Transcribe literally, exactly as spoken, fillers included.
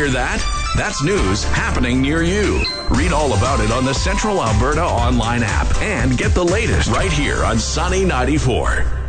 hear that? That's news happening near you. Read all about it on the Central Alberta online app and get the latest right here on Sunny ninety-four.